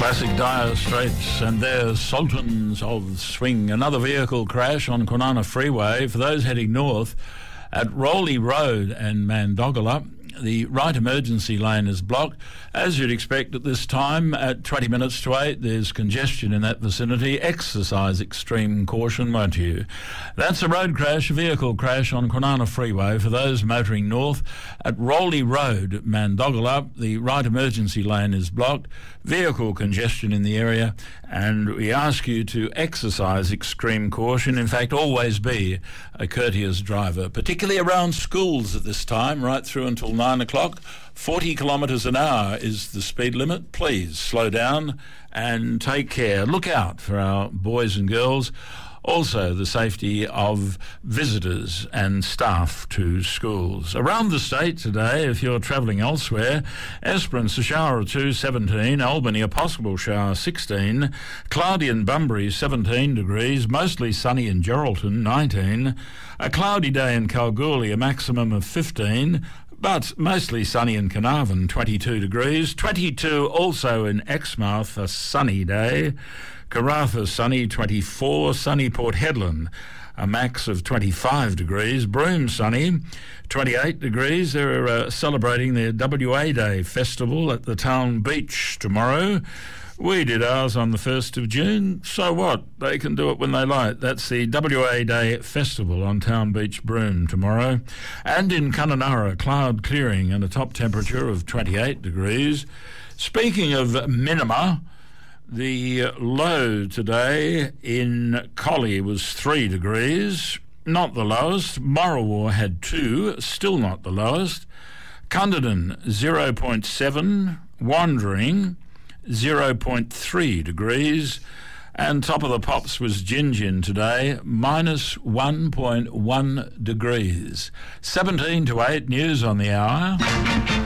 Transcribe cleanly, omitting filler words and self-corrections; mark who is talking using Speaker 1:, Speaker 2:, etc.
Speaker 1: Classic Dire Straits and their Sultans of Swing. Another vehicle crash on Kwinana Freeway. For those heading north at Rowley Road and Mandogala, the right emergency lane is blocked. As you'd expect at this time, at 20 minutes to 8, there's congestion in that vicinity. Exercise extreme caution, won't you? That's a road crash, a vehicle crash on Kwinana Freeway. For those motoring north at Rowley Road, Mandogala, the right emergency lane is blocked. Vehicle congestion in the area, and we ask you to exercise extreme caution. In fact, always be a courteous driver, particularly around schools at this time, right through until 9 o'clock. 40 kilometres an hour is the speed limit. Please slow down and take care. Look out for our boys and girls. Also, the safety of visitors and staff to schools. Around the state today, if you're travelling elsewhere, Esperance, a shower or two, 17. Albany, a possible shower, 16. Cloudy in Bunbury, 17 degrees. Mostly sunny in Geraldton, 19. A cloudy day in Kalgoorlie, a maximum of 15. But mostly sunny in Carnarvon, 22 degrees. 22 also in Exmouth, a sunny day. Karratha, sunny, 24. Sunny Port Hedland, a max of 25 degrees. Broome, sunny, 28 degrees. They're celebrating their WA Day festival at the Town Beach tomorrow. We did ours on the 1st of June. So what? They can do it when they like. That's the WA Day Festival on Town Beach, Broome, tomorrow. And in Kununurra, cloud clearing and a top temperature of 28 degrees. Speaking of minima, the low today in Collie was 3 degrees. Not the lowest. Morawar had 2, still not the lowest. Cunderdin, 0.7. Wandering, 0.3 degrees, and top of the pops was Gingin today, minus 1.1 degrees. 17 to 8, news on the hour.